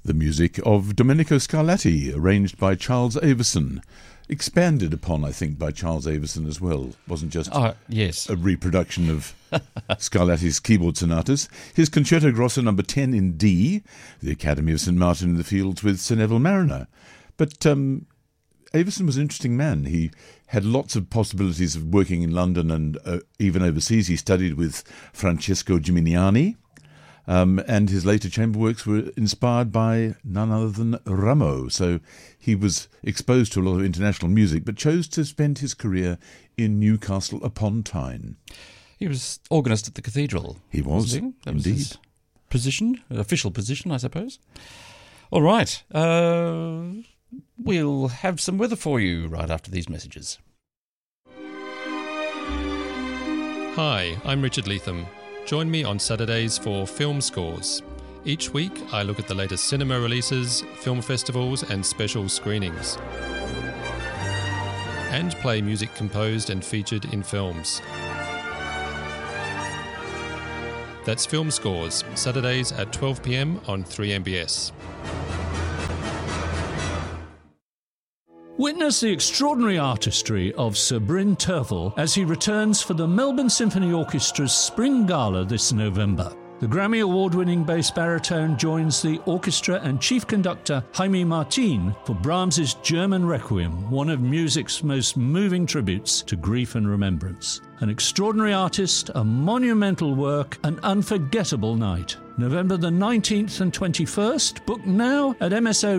The music of Domenico Scarlatti, arranged by Charles Avison. Expanded upon, I think, by Charles Avison as well. Wasn't just yes. a reproduction of Scarlatti's keyboard sonatas. His Concerto Grosso No. 10 in D, the Academy of St. Martin in the Fields with Sir Neville Mariner. But Avison was an interesting man. He had lots of possibilities of working in London and even overseas. He studied with Francesco Gimignani. And his later chamber works were inspired by none other than Rameau. So he was exposed to a lot of international music, but chose to spend his career in Newcastle upon Tyne. He was organist at the cathedral. He was, That indeed. was his position, official position, I suppose. All right. We'll have some weather for you right after these messages. Hi, I'm Richard Leatham. Join me on Saturdays for Film Scores. Each week, I look at the latest cinema releases, film festivals and special screenings. And play music composed and featured in films. That's Film Scores, Saturdays at 12 p.m. on 3MBS. Witness the extraordinary artistry of Sir Bryn Terfel as he returns for the Melbourne Symphony Orchestra's Spring Gala this November. The Grammy Award-winning bass baritone joins the orchestra and chief conductor Jaime Martin for Brahms's German Requiem, one of music's most moving tributes to grief and remembrance. An extraordinary artist, a monumental work, an unforgettable night. November the 19th and 21st. Book now at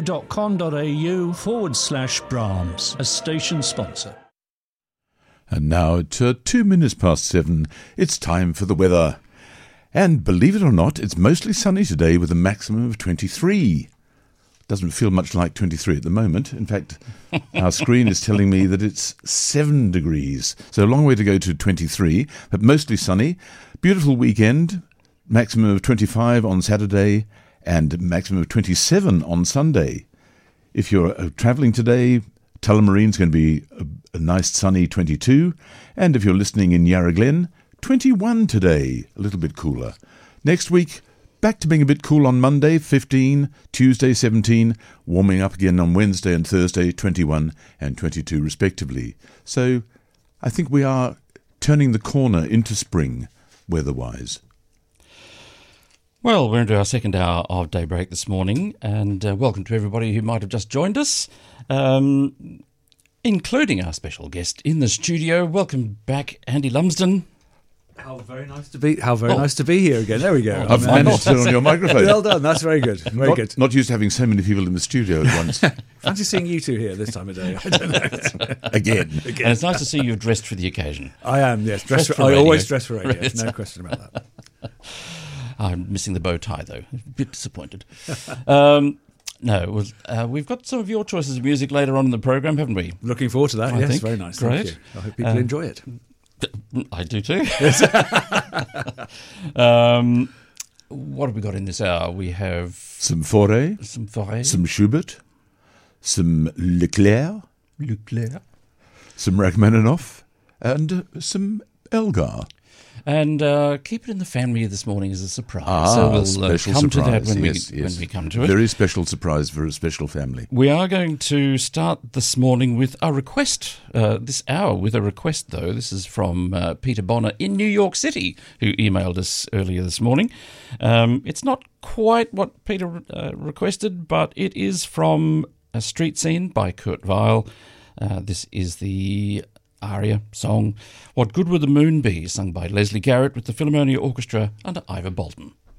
mso.com.au/Brahms, a station sponsor. And now at 2 minutes past 7, it's time for the weather. And believe it or not, it's mostly sunny today with a maximum of 23. Doesn't feel much like 23 at the moment. In fact, our screen is telling me that it's 7 degrees. So a long way to go to 23, but mostly sunny. Beautiful weekend, maximum of 25 on Saturday and maximum of 27 on Sunday. If you're travelling today, Tullamarine is going to be a nice sunny 22. And if you're listening in Yarra Glen, 21 today, a little bit cooler. Next week, back to being a bit cool on Monday, 15, Tuesday, 17, warming up again on Wednesday and Thursday, 21 and 22 respectively. So I think we are turning the corner into spring, weather-wise. Well, we're into our second hour of Daybreak this morning, and welcome to everybody who might have just joined us, including our special guest in the studio. Welcome back, Andy Lumsden. How very nice to be here again. There we go. I've managed to turn on your microphone. Well done. That's very good. Very good. Not used to having so many people in the studio at once. Fancy seeing you two here this time of day. I don't know. Again. And it's nice to see you dressed for the occasion. I am, yes. I always dress for radio. No question about that. I'm missing the bow tie, though. A bit disappointed. We've got some of your choices of music later on in the programme, haven't we? Looking forward to that. I Yes, think. very nice. Great. Thank you. I hope people enjoy it. I do too. What have we got in this hour? We have Some Fauré, some some Schubert, some Leclerc, some Rachmaninoff, and some Elgar. And keep it in the family this morning as a surprise. So we'll special come surprise. to that when Yes. when we come to it. Very special surprise for a special family. We are going to start this morning with a request, this hour with a request, though. This is from Peter Bonner in New York City, who emailed us earlier this morning. It's not quite what Peter requested, but it is from A Street Scene by Kurt Weill. This is the aria song, What Good Would the Moon Be, sung by Leslie Garrett with the Philharmonia Orchestra under Ivor Bolton.